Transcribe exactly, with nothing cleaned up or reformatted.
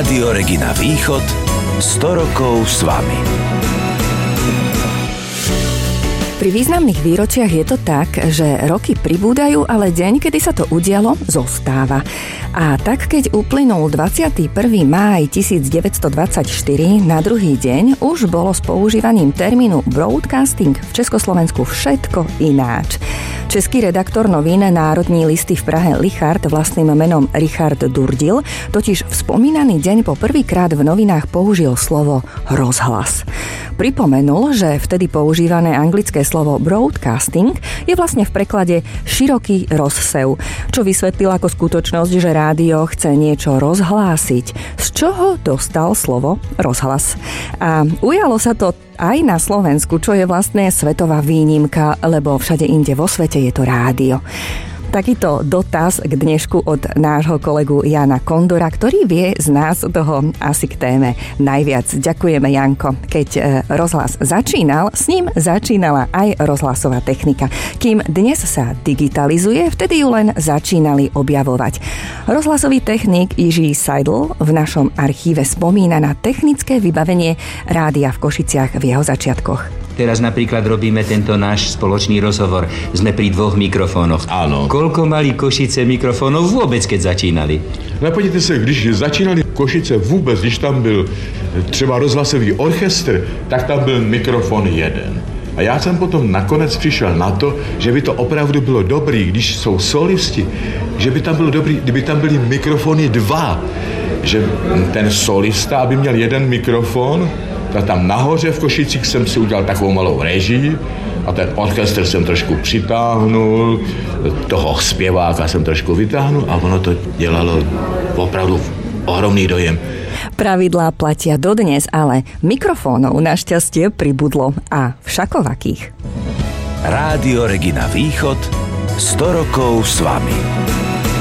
Rádio Regina Východ sto rokov s vami. Pri významných výročiach je to tak, že roky pribúdajú, ale deň, kedy sa to udialo, zostáva. A tak, keď uplynul dvadsiateho prvého mája tisícdeväťstodvadsaťštyri, na druhý deň už bolo s používaním termínu broadcasting v Československu všetko ináč. Český redaktor novín Národní listy v Prahe Lichard, vlastným menom Richard Durdil, totiž v spomínaný deň po prvýkrát v novinách použil slovo rozhlas. Pripomenul, že vtedy používané anglické slovo broadcasting je vlastne v preklade široký rozsev, čo vysvetlil ako skutočnosť, že rádio chce niečo rozhlásiť, z čoho dostal slovo rozhlas. A ujalo sa to aj na Slovensku, čo je vlastne svetová výnimka, lebo všade inde vo svete je to rádio. Takýto dotaz k dnešku od nášho kolegu Jana Kondora, ktorý vie z nás toho asi k téme najviac. Ďakujeme, Janko. Keď rozhlas začínal, s ním začínala aj rozhlasová technika. Kým dnes sa digitalizuje, vtedy ju len začínali objavovať. Rozhlasový technik Jiří Seidl v našom archíve spomína na technické vybavenie rádia v Košiciach v jeho začiatkoch. Teraz napríklad robíme tento náš spoločný rozhovor. Sme pri dvoch mikrofónoch. Áno. Koľko mali Košice mikrofónov vôbec, keď začínali? No podívejte se, když začínali Košice vůbec, když tam byl třeba rozhlasový orchestr, tak tam byl mikrofon jeden. A já jsem potom nakonec přišel na to, že by to opravdu bylo dobrý, když jsou solisti, že by tam bylo dobrý, kdyby tam byly mikrofony dva. Že ten solista, aby měl jeden mikrofon, a tam nahoře v Košicích jsem si udělal takovou malou režii a ten orchestr jsem trošku přitáhnul, toho zpěváka jsem trošku vytáhnul a ono to dělalo opravdu ohromný dojem. Pravidlá platia dodnes, ale mikrofónov našťastie pribudlo a všakovakých. Rádio Regina Východ sto rokov s vami.